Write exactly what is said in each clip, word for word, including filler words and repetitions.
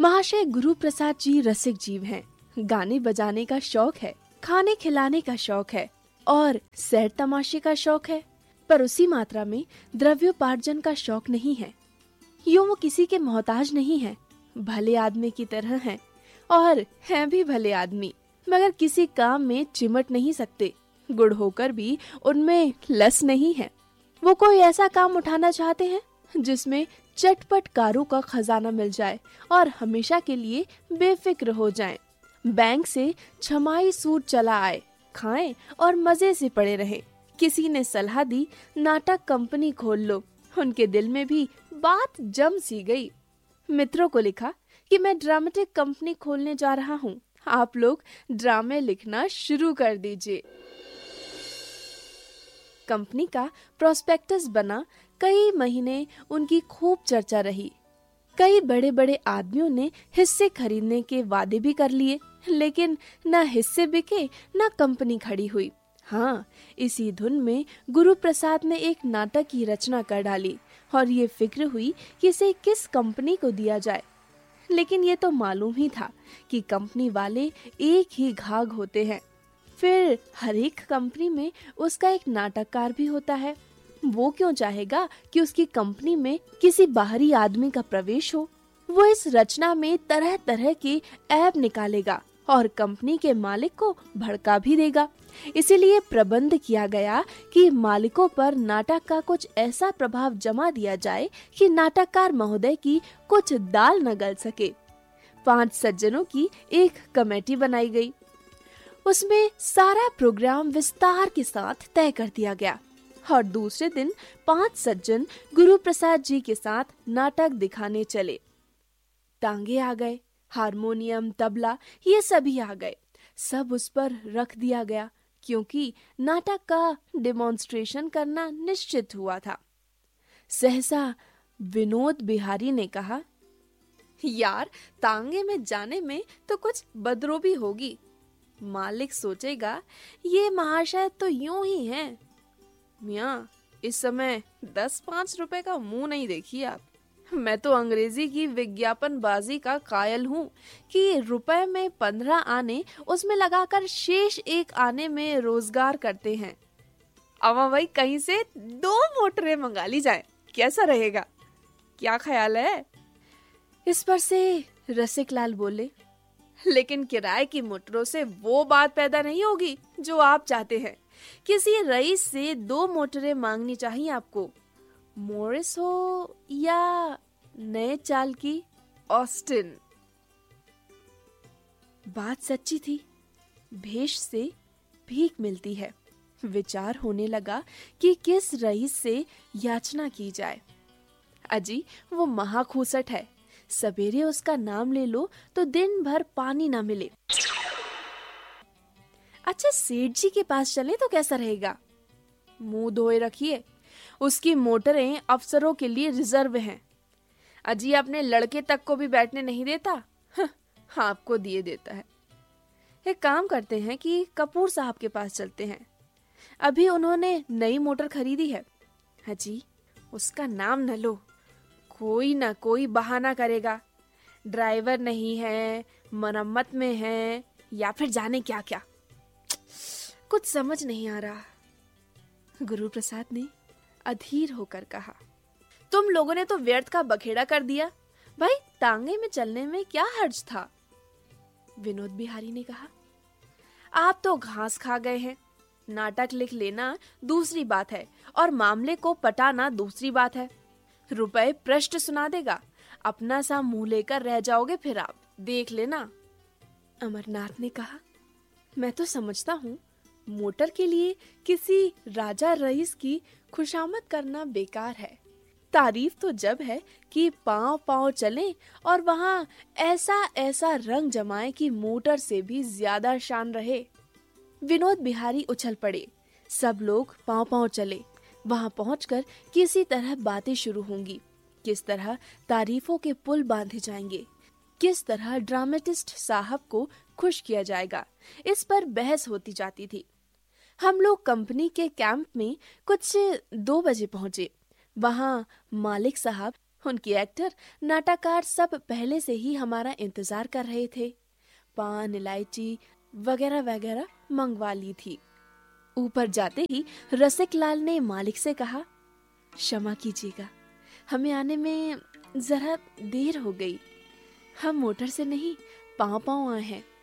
महाशय गुरु प्रसाद जी रसिक जीव हैं। गाने बजाने का शौक है, खाने खिलाने का शौक है और सैर तमाशे का शौक है, पर उसी मात्रा में द्रव्योपार्जन का शौक नहीं है। यूं वो किसी के मोहताज नहीं है, भले आदमी की तरह हैं और हैं भी भले आदमी, मगर किसी काम में चिमट नहीं सकते। गुड़ होकर भी उनमें लस नहीं है। वो कोई ऐसा काम उठाना चाहते हैं जिसमें चटपट कारों का खजाना मिल जाए और हमेशा के लिए बेफिक्र हो जाएं। बैंक से छमाही सूद चला आए, खाएं और मजे से पड़े रहें। किसी ने सलाह दी नाटक कंपनी खोल लो, उनके दिल में भी बात जम सी गई। मित्रों को लिखा कि मैं ड्रामेटिक कंपनी खोलने जा रहा हूँ, आप लोग ड्रामे लिखना शुरू कर दीजिए। कंपनी का प्रोस्पेक्टस बना, कई महीने उनकी खूब चर्चा रही। कई बड़े बड़े आदमियों ने हिस्से खरीदने के वादे भी कर लिए, लेकिन न हिस्से बिके न कंपनी खड़ी हुई। हाँ, इसी धुन में गुरु प्रसाद ने एक नाटक की रचना कर डाली और ये फिक्र हुई कि इसे किस कंपनी को दिया जाए। लेकिन ये तो मालूम ही था कि कंपनी वाले एक ही घाघ होते हैं। फिर हर एक कंपनी में उसका एक नाटककार भी होता है। वो क्यों चाहेगा कि उसकी कंपनी में किसी बाहरी आदमी का प्रवेश हो। वो इस रचना में तरह तरह के ऐब निकालेगा और कंपनी के मालिक को भड़का भी देगा। इसीलिए प्रबंध किया गया कि मालिकों पर नाटक का कुछ ऐसा प्रभाव जमा दिया जाए कि नाटककार महोदय की कुछ दाल न गल सके। पांच सज्जनों की एक कमेटी बनाई गई। उसमें सारा प्रोग्राम विस्तार के साथ तय कर दिया गया और दूसरे दिन पांच सज्जन गुरु प्रसाद जी के साथ नाटक दिखाने चले। टांगे आ गए, हारमोनियम, तबला, ये सभी आ गए। सब उस पर रख दिया गया क्योंकि नाटक का डेमोन्स्ट्रेशन करना निश्चित हुआ था। सहसा विनोद बिहारी ने कहा, यार, तांगे में जाने में तो कुछ बदरोबी होगी। मालिक सोचेगा ये महाशय तो यूं ही हैं। मियाँ, इस समय दस पांच रुपए का मुंह नहीं देखिए आप। मैं तो अंग्रेजी की विज्ञापन बाजी का कायल हूँ कि रुपए में पंद्रह आने उसमें लगाकर शेष एक आने में रोजगार करते हैं। अब वही कहीं से दो मोटरें मंगा ली जाए, कैसा रहेगा? क्या ख्याल है? इस पर से रसिक लाल बोले, लेकिन किराए की मोटरों से वो बात पैदा नहीं होगी जो आप चाहते हैं। किसी रईस से दो मोटरें मांगनी चाहिए आपको, मोरिस हो या नए चाल की ऑस्टिन। बात सच्ची थी, भेष से भीख मिलती है। विचार होने लगा कि किस रईस से याचना की जाए। अजी, वो महाखूसट है, सवेरे उसका नाम ले लो तो दिन भर पानी ना मिले। अच्छा, सेठ जी के पास चले तो कैसा रहेगा? मुंह धोए रखिए, उसकी मोटरें अफसरों के लिए रिजर्व हैं। अजी, अपने लड़के तक को भी बैठने नहीं देता, हाँ, आपको दिए देता है। एक काम करते हैं कि कपूर साहब के पास चलते हैं, अभी उन्होंने नई मोटर खरीदी है। अजी, उसका नाम न लो, कोई ना कोई बहाना करेगा। ड्राइवर नहीं है, मरम्मत में है, या फिर जाने क्या क्या। कुछ समझ नहीं आ रहा। गुरु प्रसाद ने अधीर होकर कहा, तुम लोगों ने तो व्यर्थ का बखेड़ा कर दिया। भाई, तांगे में चलने में क्या हर्ज था? विनोद बिहारी ने कहा, आप तो घास खा गए हैं। नाटक लिख लेना दूसरी बात है और मामले को पटाना दूसरी बात है। रुपए पृष्ठ सुना देगा, अपना सा मुंह लेकर रह जाओगे फिर आप, देख लेना। अमरनाथ ने कहा, मैं तो समझता हूँ मोटर के लिए किसी राजा रईस की खुशामद करना बेकार है। तारीफ तो जब है कि पांव पांव चले और वहाँ ऐसा ऐसा रंग जमाए कि मोटर से भी ज्यादा शान रहे। विनोद बिहारी उछल पड़े। सब लोग पांव पांव चले। वहां पहुंचकर किसी तरह बातें शुरू होंगी, किस तरह तारीफों के पुल बांधे जाएंगे, किस तरह ड्रामेटिस्ट साहब को खुश किया जाएगा, इस पर बहस होती जाती थी। हम लोग कंपनी के कैंप में कुछ दो बजे पहुंचे। वहां मालिक साहब उनके एक्टर, नाटककार सब पहले से ही हमारा इंतजार कर रहे थे। पान, इलायची वगैरह वगैरह मंगवा ली थी। ऊपर जाते ही रसिक लाल ने मालिक से कहा, क्षमा कीजिएगा, हमें आने में जरा देर हो गई। हम मोटर से नहीं, पांव पांव आए हैं।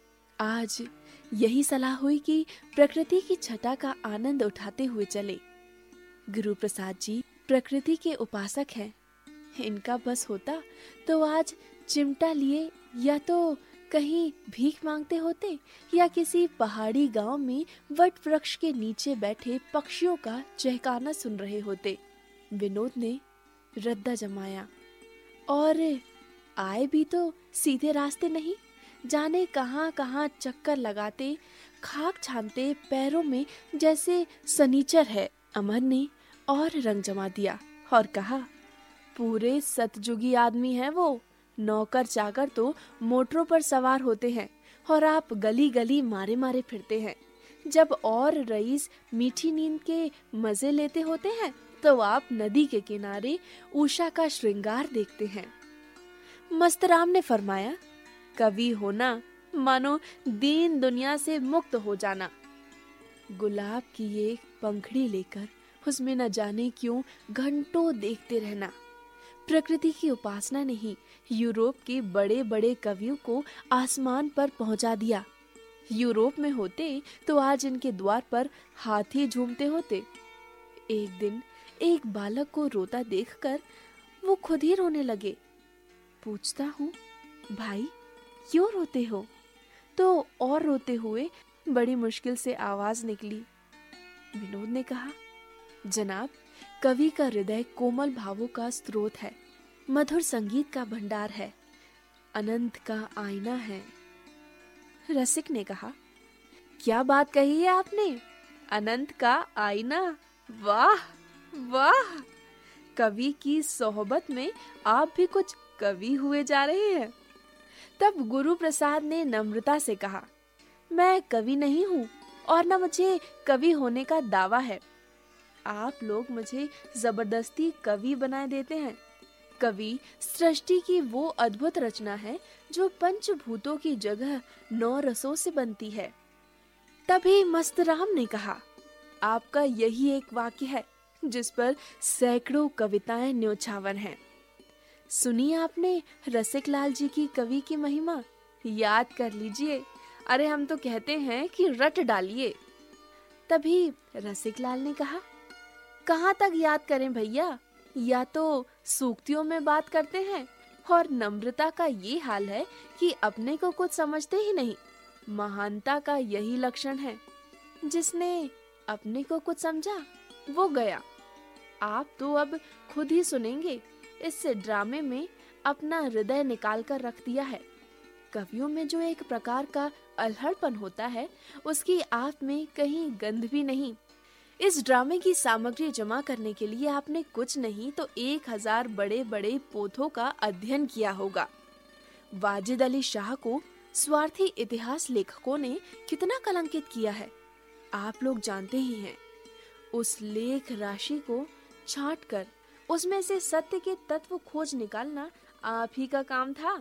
आज यही सलाह हुई कि प्रकृति की छटा का आनंद उठाते हुए चले। गुरु प्रसाद जी प्रकृति के उपासक हैं। इनका बस होता तो आज चिमटा लिए या तो कहीं भीख मांगते होते या किसी पहाड़ी गांव में वट वृक्ष के नीचे बैठे पक्षियों का चहकाना सुन रहे होते। विनोद ने रद्दा जमाया, और आए भी तो सीधे रास्ते नहीं, जाने कहां कहां चक्कर लगाते, खाक छानते पैरों में जैसे सनीचर है। अमर ने और रंग जमा दिया और कहा, पूरे सतयुगी आदमी हैं वो। नौकर चाकर तो मोटरों पर सवार होते हैं और आप गली गली मारे मारे फिरते हैं। जब और रईस मीठी नींद के मजे लेते होते हैं तो आप नदी के किनारे उषा का श्रृंगार देखते हैं। मस्तराम ने फरमाया, कवि होना मानो दीन दुनिया से मुक्त हो जाना। गुलाब की एक पंखड़ी लेकर उसमें न जाने क्यों घंटों देखते रहना। प्रकृति की उपासना ने ही यूरोप के बड़े बड़े कवियों को आसमान पर पहुंचा दिया। यूरोप में होते तो आज इनके द्वार पर हाथी झूमते होते। एक दिन एक बालक को रोता देखकर वो खुद ही रोने लगे। पूछता हूँ, भाई क्यों रोते हो? तो और रोते हुए बड़ी मुश्किल से आवाज निकली। विनोद ने कहा, जनाब, कवि का हृदय कोमल भावों का स्रोत है, मधुर संगीत का भंडार है, अनंत का आईना है। रसिक ने कहा, क्या बात कही है आपने? अनंत का आईना? वाह वाह, कवि की सोहबत में आप भी कुछ कवि हुए जा रहे हैं। तब गुरु प्रसाद ने नम्रता से कहा, मैं कवि नहीं हूँ और न मुझे कवि होने का दावा है। आप लोग मुझे जबरदस्ती कवि बनाए देते हैं। कवि सृष्टि की वो अद्भुत रचना है जो पंचभूतों की जगह नौ रसों से बनती है। तभी मस्तराम ने कहा, आपका यही एक वाक्य है जिस पर सैकड़ों कविताएं न्योछावर हैं। सुनिए आपने रसिक लाल जी की कवि की महिमा, याद कर लीजिए। अरे हम तो कहते हैं कि रट डालिए। तभी रसिक लाल ने कहा, कहाँ तक याद करें भैया, या तो सूक्तियों में बात करते हैं और नम्रता का ये हाल है कि अपने को कुछ समझते ही नहीं। महानता का यही लक्षण है। जिसने अपने को कुछ समझा वो गया। आप तो अब खुद ही सुनेंगे। इस ड्रामे में अपना हृदय निकाल कर रख दिया है। कवियों में जो एक प्रकार का अल्हड़पन होता है, उसकी आप में कहीं गंध भी नहीं। इस ड्रामे की सामग्री जमा करने के लिए आपने कुछ नहीं तो एक हजार बड़े बड़े पोथों का अध्ययन किया होगा। वाजिद अली शाह को स्वार्थी इतिहास लेखकों ने कितना कलंकित किया है, आप लोग जानते ही हैं। उस लेख राशि को छांट कर उसमें से सत्य के तत्व खोज निकालना आप ही का काम था।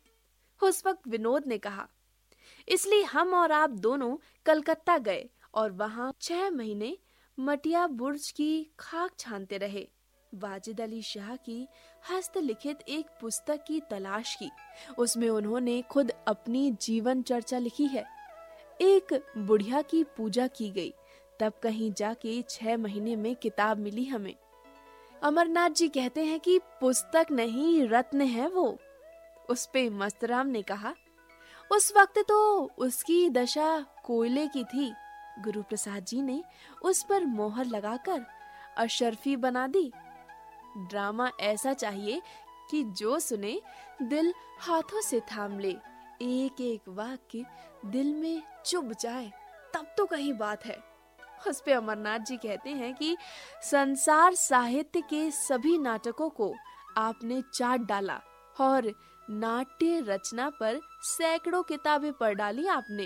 उस वक्त विनोद ने कहा, इसलिए हम और आप दोनों कलकत्ता गए और वहां छह महीने मटिया बुर्ज की खाक छानते रहे। वाजिद अली शाह की हस्तलिखित एक पुस्तक की तलाश की। उसमें उन्होंने खुद अपनी जीवन चर्चा लिखी है। एक बुढ़िया की पूजा की गई, तब कहीं जाके छह महीने में किताब मिली हमें। अमरनाथ जी कहते हैं कि पुस्तक नहीं रत्न है वो। उस पे मस्तराम ने कहा, उस वक्त तो उसकी दशा कोयले की थी। गुरु प्रसाद जी ने उस पर मोहर लगाकर अशर्फी बना दी। ड्रामा ऐसा चाहिए कि जो सुने दिल हाथों से थाम ले, एक एक वाक्य दिल में चुभ जाए, तब तो कहीं बात है। उस पे अमरनाथ जी कहते हैं कि संसार साहित्य के सभी नाटकों को आपने चाट डाला और नाट्य रचना पर सैकड़ों किताबें पढ़ डाली आपने।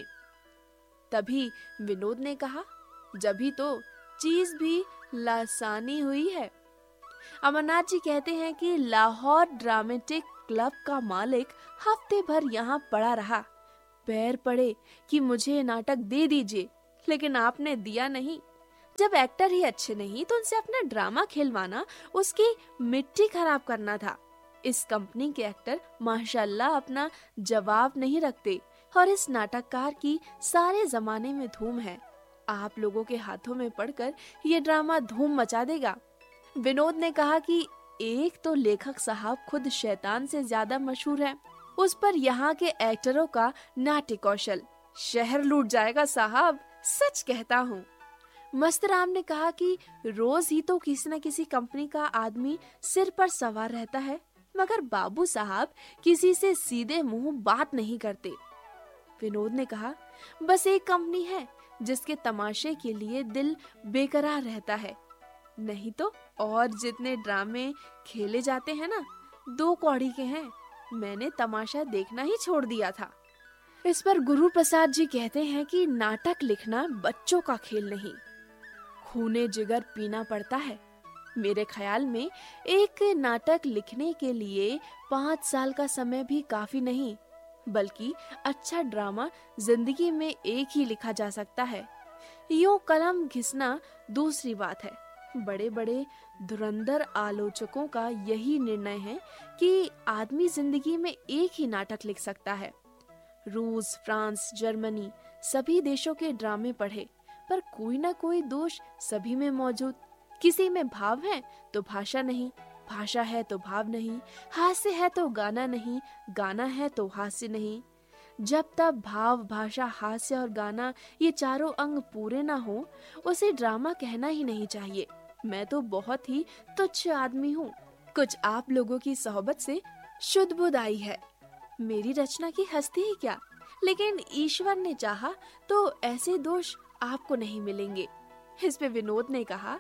तभी विनोद ने कहा, जभी तो चीज भी लासानी हुई है। अमरनाथ जी कहते हैं कि लाहौर ड्रामेटिक क्लब का मालिक हफ्ते भर यहाँ पड़ा रहा, पैर पड़े कि मुझे नाटक दे दीजिए, लेकिन आपने दिया नहीं। जब एक्टर ही अच्छे नहीं तो उनसे अपना ड्रामा खिलवाना उसकी मिट्टी खराब करना था। इस कंपनी के एक्टर माशाल्लाह अपना जवाब नहीं रखते और इस नाटककार की सारे जमाने में धूम है। आप लोगों के हाथों में पड़कर ये ड्रामा धूम मचा देगा। विनोद ने कहा कि एक तो लेखक साहब खुद शैतान से ज्यादा मशहूर है, उस पर यहाँ के एक्टरों का नाट्य कौशल, शहर लूट जाएगा साहब, सच कहता हूँ। मस्तराम ने कहा कि रोज ही तो किसी न किसी कंपनी का आदमी सिर पर सवार रहता है, मगर बाबू साहब किसी से सीधे मुंह बात नहीं करते। विनोद ने कहा, बस एक कंपनी है जिसके तमाशे के लिए दिल बेकरार रहता है, नहीं तो और जितने ड्रामे खेले जाते हैं ना, दो कौड़ी के हैं। मैंने तमाशा देखना ही छोड़ दिया था। इस पर गुरु प्रसाद जी कहते हैं कि नाटक लिखना बच्चों का खेल नहीं, खूने जिगर पीना पड़ता है। मेरे ख्याल में एक नाटक लिखने के लिए पाँच साल का समय भी काफी नहीं, बल्कि अच्छा ड्रामा जिंदगी में एक ही लिखा जा सकता है। यूं कलम घिसना दूसरी बात है। बड़े बड़े धुरंधर आलोचकों का यही निर्णय है कि आदमी जिंदगी में एक ही नाटक लिख सकता है। रूस, फ्रांस, जर्मनी सभी देशों के ड्रामे पढ़े, पर कोई ना कोई दोष सभी में मौजूद। किसी में भाव है तो भाषा नहीं, भाषा है तो भाव नहीं, हास्य है तो गाना नहीं, गाना है तो हास्य नहीं। जब तक भाव, भाषा, हास्य और गाना ये चारों अंग पूरे ना हो, उसे ड्रामा कहना ही नहीं चाहिए। मैं तो बहुत ही तुच्छ आदमी हूँ, कुछ आप लोगों की सोहबत से शुद्ध बुद्ध आई है। मेरी रचना की हस्ती ही क्या, लेकिन ईश्वर ने चाहा तो ऐसे दोष आपको नहीं मिलेंगे। इस पे विनोद ने कहा,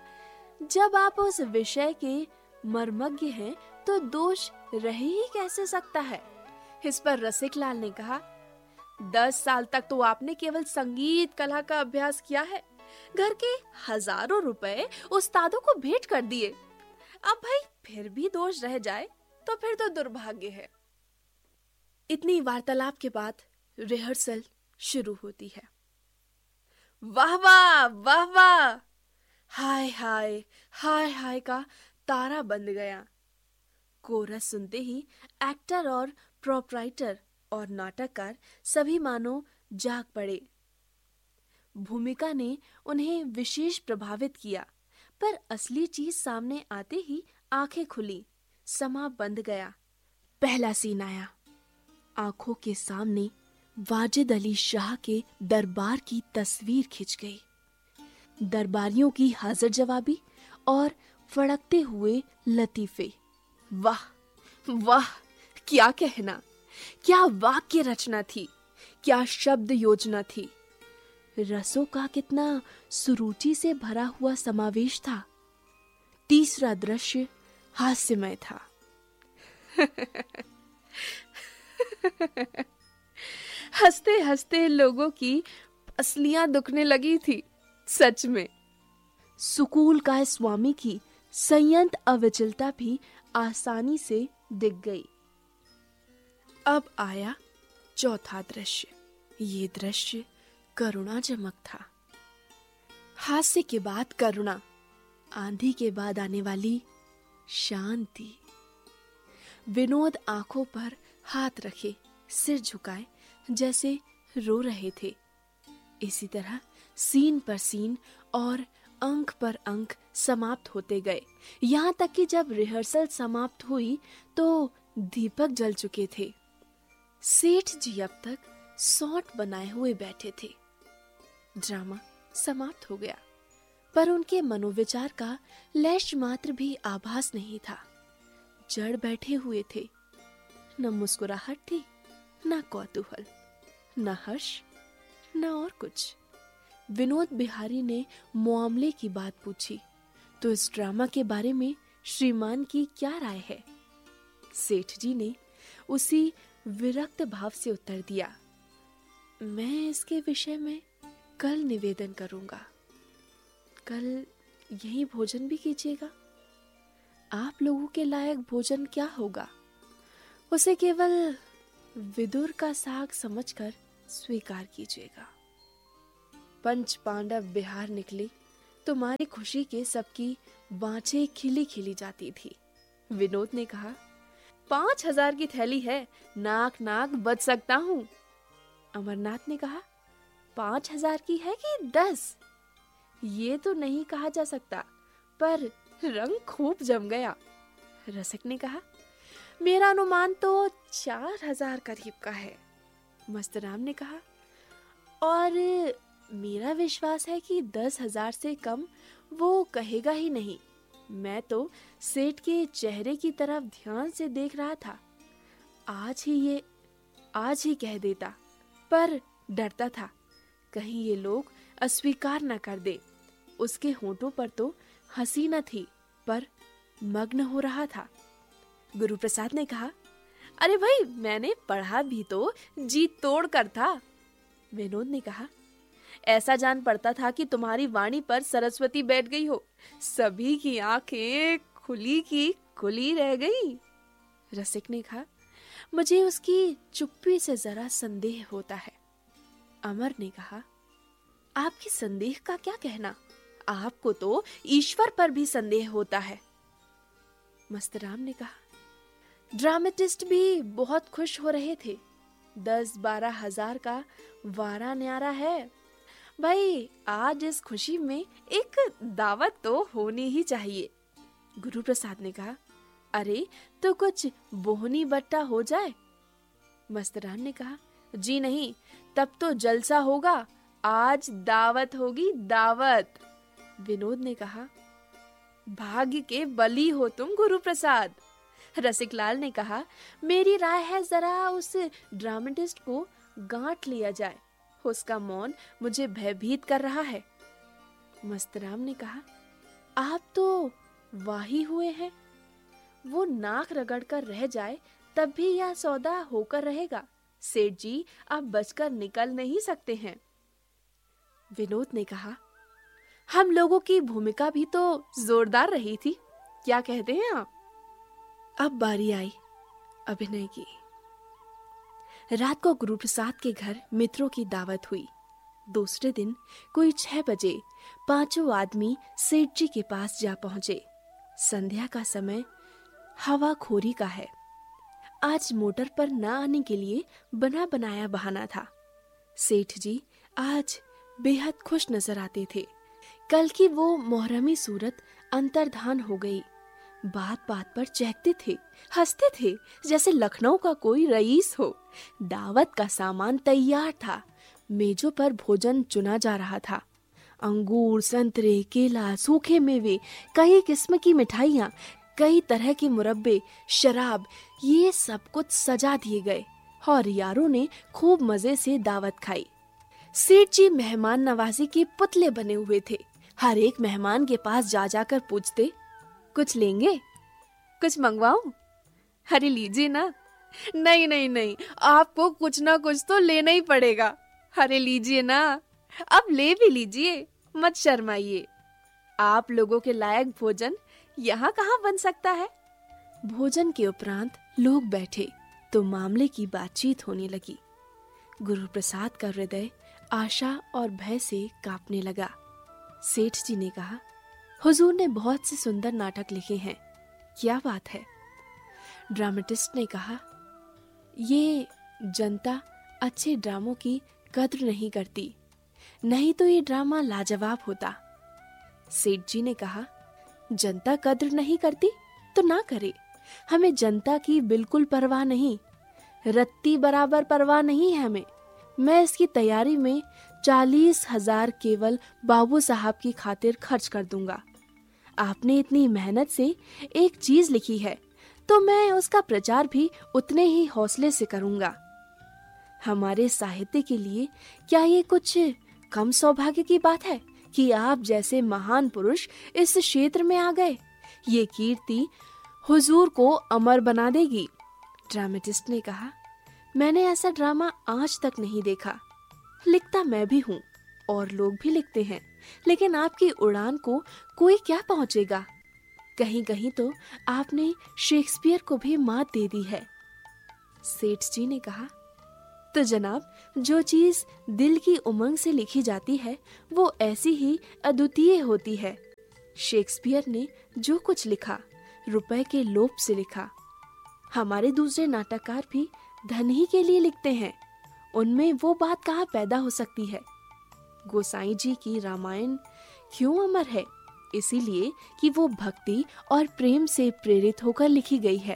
जब आप उस विषय के मर्मज्ञ हैं तो दोष रह ही कैसे सकता है। इस पर रसिक लाल ने कहा, दस साल तक तो आपने केवल संगीत कला का अभ्यास किया है, घर के हजारों रुपए उस्तादों को भेंट कर दिए। अब भाई फिर भी दोष रह जाए तो फिर तो दुर्भाग्य है। इतनी वार्तालाप के बाद रिहर्सल शुरू होती है। वाह वाह वाह वाह, हाय हाय हाय हाय का तारा बंद गया। कोरस सुनते ही एक्टर और प्रोपराइटर और नाटककार सभी मानो जाग पड़े। भूमिका ने उन्हें विशेष प्रभावित किया, पर असली चीज सामने आते ही आंखें खुली, समा बंद गया। पहला सीन आया। आंखों के सामने वाजिद अली शाह के दरबार की तस्वीर खिंच गई। दरबारियों की हाजिर जवाबी और फड़कते हुए लतीफे। वाह वाह, क्या कहना, क्या वाक्य रचना थी, क्या शब्द योजना थी। रसों का कितना सुरुचि से भरा हुआ समावेश था। तीसरा दृश्य हास्यमय था। हंसते हंसते लोगों की पसलियां दुखने लगी थी। सच में सुकूल का स्वामी की संयत अविचलता भी आसानी से दिख गई। अब आया चौथा दृश्य। ये दृश्य करुणाजनक था। हास्य के बाद करुणा, आंधी के बाद आने वाली शांति। विनोद आंखों पर हाथ रखे, सिर झुकाए, जैसे रो रहे थे। इसी तरह सीन पर सीन और अंक पर अंक समाप्त होते गए, यहाँ तक कि जब रिहर्सल समाप्त हुई तो दीपक जल चुके थे। सेठ जी अब तक सौंठ बनाए हुए बैठे थे। ड्रामा समाप्त हो गया, पर उनके मनोविचार का लेश मात्र भी आभास नहीं था। जड़ बैठे हुए थे। न मुस्कुराहट थी, न कौतूहल, न हर्ष, न और कुछ। विनोद बिहारी ने मामले की बात पूछी तो इस ड्रामा के बारे में श्रीमान की क्या राय है। सेठ जी ने उसी विरक्त भाव से उत्तर दिया, मैं इसके विषय में कल निवेदन करूंगा। कल यही भोजन भी कीजिएगा। आप लोगों के लायक भोजन क्या होगा, उसे केवल विदुर का साग समझकर स्वीकार कीजिएगा। पंच पांडव बिहार निकले, तुम्हारी खुशी के सबकी बाँछें खिली खिली जाती थी। विनोद ने कहा, पांच हजार की थैली है, नाक नाक बच सकता हूँ। अमरनाथ ने कहा, पांच हजार की है कि दस? ये तो नहीं कहा जा सकता, पर रंग खूब जम गया। रसिक ने कहा, मेरा अनुमान तो चार हजार करीब का है। मस्तराम ने कहा, और मेरा विश्वास है कि दस हजार से कम वो कहेगा ही नहीं। मैं तो सेठ के चेहरे की तरफ ध्यान से देख रहा था। आज ही ये आज ही कह देता, पर डरता था कहीं ये लोग अस्वीकार न कर दे। उसके होठों पर तो हंसी न थी, पर मग्न हो रहा था। गुरु प्रसाद ने कहा, अरे भाई, मैंने पढ़ा भी तो जी तोड़ कर था। विनोद ने कहा, ऐसा जान पड़ता था कि तुम्हारी वाणी पर सरस्वती बैठ गई हो। सभी की आंखें खुली की खुली रह गई। रसिक ने कहा, मुझे उसकी चुप्पी से जरा संदेह होता है। अमर ने कहा, आपकी संदेह का क्या कहना, आपको तो ईश्वर पर भी संदेह होता है। मस्तराम ने कहा, ड्रामेटिस्ट भी बहुत खुश हो रहे थे। दस बारह हजार का वारा न्यारा है भाई, आज इस खुशी में एक दावत तो होनी ही चाहिए। गुरु प्रसाद ने कहा, अरे तो कुछ बोहनी बट्टा हो जाए। मस्तराम ने कहा, जी नहीं, तब तो जलसा होगा, आज दावत होगी दावत। विनोद ने कहा, भाग्य के बली हो तुम गुरु प्रसाद। रसिकलाल ने कहा, मेरी राय है जरा उस ड्रामेटिस्ट को गांठ लिया जाए, उसका मौन मुझे भयभीत कर रहा है। मस्तराम ने कहा, आप तो वाही हुए हैं, वो नाक रगड़ कर रह जाए तब भी यह सौदा होकर रहेगा। सेठ जी, आप बचकर निकल नहीं सकते हैं। विनोद ने कहा, हम लोगों की भूमिका भी तो जोरदार रही थी, क्या कहते हैं आप? अब बारी आई अभिनय की। रात को गुरु प्रसाद के घर मित्रों की दावत हुई। दूसरे दिन कोई छह बजे पांचों आदमी सेठ जी के पास जा पहुंचे। संध्या का समय हवा खोरी का है। आज मोटर पर न आने के लिए बना बनाया बहाना था। सेठ जी आज बेहद खुश नजर आते थे। कल की वो मोहरमी सूरत अंतर्धान हो गई। बात बात पर चहकते थे, हंसते थे जैसे लखनऊ का कोई रईस हो। दावत का सामान तैयार था। मेजों पर भोजन चुना जा रहा था। अंगूर, संतरे, केला, सूखे मेवे, कई किस्म की मिठाइयाँ, कई तरह के मुरब्बे, शराब, ये सब कुछ सजा दिए गए और यारों ने खूब मजे से दावत खाई। सेठ जी मेहमान नवाजी के पुतले बने हुए थे। हर एक मेहमान के पास जा जाकर पूछते, कुछ लेंगे, कुछ मंगवाऊं? अरे लीजिए ना। नहीं नहीं नहीं, आपको कुछ ना कुछ तो लेना ही पड़ेगा। अरे लीजिए ना, अब ले भी लीजिए, मत शर्माइए। आप लोगों के लायक भोजन यहाँ कहाँ बन सकता है। भोजन के उपरांत लोग बैठे तो मामले की बातचीत होने लगी। गुरु प्रसाद का हृदय आशा और भय से कांपने लगा। सेठ जी ने कहा, हुजूर ने बहुत से सुंदर नाटक लिखे हैं, क्या बात है? ड्रामेटिस्ट ने कहा, ये जनता अच्छे ड्रामों की कद्र नहीं करती, नहीं तो ये ड्रामा लाजवाब होता। सेठ जी ने कहा, जनता कद्र नहीं करती तो ना करे, हमें जनता की बिल्कुल परवाह नहीं, रत्ती बराबर परवाह नहीं है हमें। मैं इसकी तैयारी में चालीस हजार केवल बाबू साहब की खातिर खर्च कर दूंगा। आपने इतनी मेहनत से एक चीज लिखी है तो मैं उसका प्रचार भी उतने ही हौसले से करूंगा। हमारे साहित्य के लिए क्या ये कुछ कम सौभाग्य की बात है कि आप जैसे महान पुरुष इस क्षेत्र में आ गए? ये कीर्ति हुजूर को अमर बना देगी। ड्रामेटिस्ट ने कहा, मैंने ऐसा ड्रामा आज तक नहीं देखा। लिखता मैं भी हूँ और लोग भी लिखते हैं, लेकिन आपकी उड़ान को कोई क्या पहुँचेगा? कहीं कहीं तो आपने शेक्सपियर को भी मात दे दी है। सेठ जी ने कहा, तो जनाब, जो चीज दिल की उमंग से लिखी जाती है वो ऐसी ही अद्वितीय होती है। शेक्सपियर ने जो कुछ लिखा रुपए के लोभ से लिखा। हमारे दूसरे नाटककार भी धन ही के लिए लिखते हैं, उनमें वो बात कहाँ पैदा हो सकती है। गोसाई जी की रामायण क्यों अमर है? इसीलिए कि वो भक्ति और प्रेम से प्रेरित होकर लिखी गई है।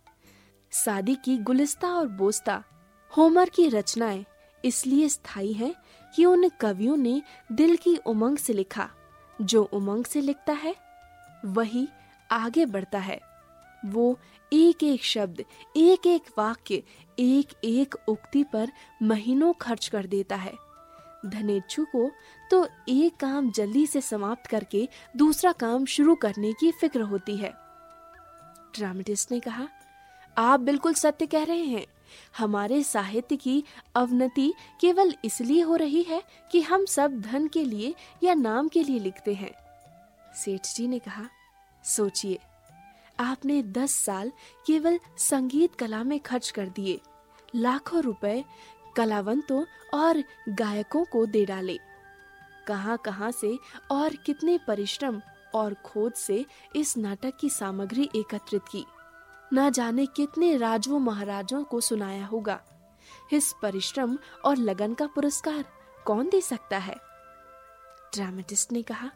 सादी की गुलिस्ता और बोस्ता, होमर की रचनाएं इसलिए स्थायी हैं कि उन कवियों ने दिल की उमंग से लिखा। जो उमंग से लिखता है वही आगे बढ़ता है। वो एक एक शब्द, एक एक वाक्य, एक एक उक्ति पर महीनों खर्च कर देता है। धनेच्छु को तो एक काम जल्दी से समाप्त करके दूसरा काम शुरू करने की फिक्र होती है। ड्रामेटिस्ट ने कहा, आप बिल्कुल सत्य कह रहे हैं। हमारे साहित्य की अवनति केवल इसलिए हो रही है कि हम सब धन के लिए या नाम के लिए लिखते हैं। सेठ जी ने कहा, सोचिए, आपने दस साल केवल संगीत कला में खर्च कर दिए, लाखों रुपए कलावंतों और गायकों को दे डाले। कहां कहां से और कितने परिश्रम और खोज से इस नाटक की सामग्री एकत्रित की। ना जाने कितने राजों महाराजों को सुनाया होगा। इस परिश्रम और लगन का पुरस्कार कौन दे सकता है? ड्रामेटिस्ट ने कहा,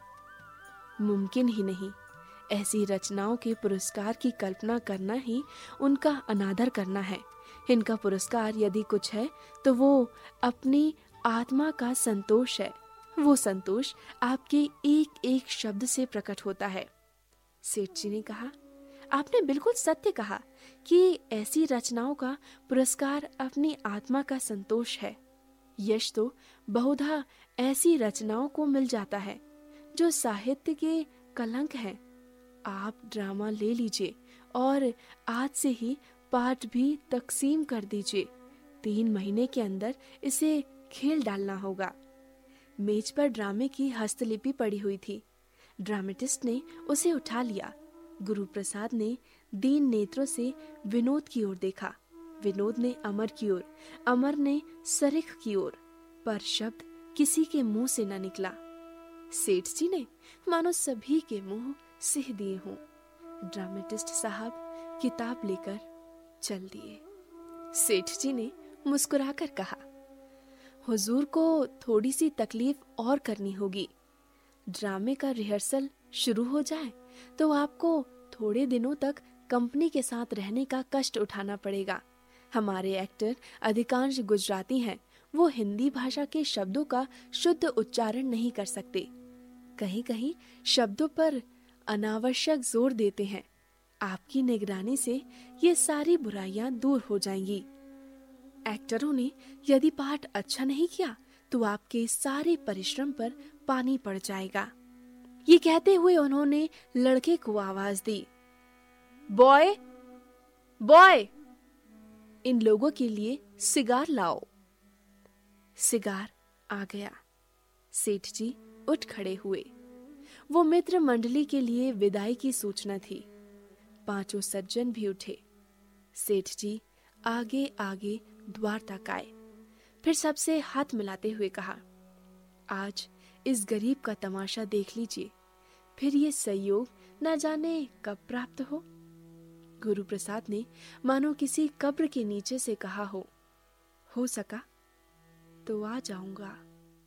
मुमकिन ही नहीं। ऐसी रचनाओं के पुरस्कार की कल्पना करना ही उनका अनादर करना है। इनका पुरस्कार यदि कुछ है तो वो अपनी आत्मा का संतोष है। वो संतोष आपके एक एक शब्द से प्रकट होता है। सेठ जी ने कहा, आपने बिल्कुल सत्य कहा कि ऐसी रचनाओं का पुरस्कार अपनी आत्मा का संतोष है। यश तो बहुधा ऐसी रचनाओं को मिल जाता है जो साहित्य के कलंक हैं। आप ड्रामा ले लीजिए और आज से ही पाठ भी तकसीम कर दीजिए। तीन महीने के अंदर इसे खेल डालना होगा। मेज पर ड्रामे की हस्तलिपि पड़ी हुई थी। ड्रामेटिस्ट ने उसे उठा लिया। गुरु प्रसाद ने दीन नेत्रों से विनोद की ओर देखा। विनोद ने अमर की ओर, अमर ने सरिख की ओर, पर शब्द किसी के मुंह से न निकला। सेठ जी ने मानो सभी के मुंह सिह दिए हों। ड्रामेटिस्ट साहब किताब लेकर चल दिए। सेठ जी ने मुस्कुराकर कहा, हुजूर को थोड़ी सी तकलीफ और करनी होगी। ड्रामे का रिहर्सल शुरू हो जाए तो आपको थोड़े दिनों तक कंपनी के साथ रहने का कष्ट उठाना पड़ेगा। हमारे एक्टर अधिकांश गुजराती हैं। वो हिंदी भाषा के शब्दों का शुद्ध उच्चारण नहीं कर सकते। कहीं कहीं शब्दों पर अनावश्यक जोर देते हैं। आपकी निगरानी से ये सारी बुराइयां दूर हो जाएंगी। एक्टरों ने यदि पाठ अच्छा नहीं किया तो आपके सारे परिश्रम पर पानी पड़ जाएगा। ये कहते हुए उन्होंने लड़के को आवाज दी, बॉय बॉय, इन लोगों के लिए सिगार लाओ। सिगार आ गया। सेठ जी उठ खड़े हुए। वो मित्र मंडली के लिए विदाई की सूचना थी। पांचों सज्जन भी उठे। सेठ जी आगे आगे द्वार तक आए। फिर सबसे हाथ मिलाते हुए कहा, आज इस गरीब का तमाशा देख लीजिए, फिर ये संयोग न जाने कब प्राप्त हो। गुरु प्रसाद ने मानो किसी कब्र के नीचे से कहा हो, हो सका तो आ जाऊंगा।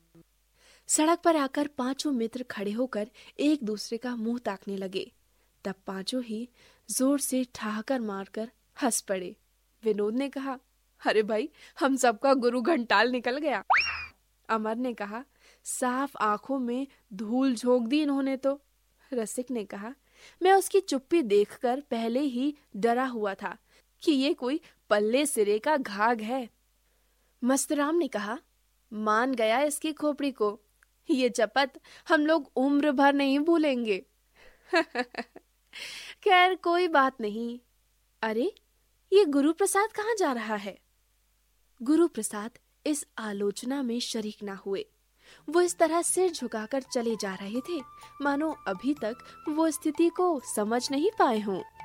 सड़क पर आकर पांचों मित्र खड़े होकर एक दूसरे का मुंह ताकने लगे। तब पांचों ही जोर से ठहाकर मारकर हंस पड़े। विनोद ने कहा, अरे भाई, हम सबका गुरु घंटाल निकल गया। अमर ने कहा, साफ आंखों में धूल झोंक दी इन्होंने तो। रसिक ने कहा, मैं उसकी चुप्पी देखकर पहले ही डरा हुआ था कि ये कोई पल्ले सिरे का घाघ है। मस्तराम ने कहा, मान गया इसकी खोपड़ी को, ये चपत हम लोग उम्र भर नहीं भूलेंगे। खैर कोई बात नहीं। अरे, ये गुरु प्रसाद कहाँ जा रहा है? गुरु प्रसाद इस आलोचना में शरीक ना हुए। वो इस तरह सिर झुकाकर चले जा रहे थे मानो अभी तक वो स्थिति को समझ नहीं पाए हों।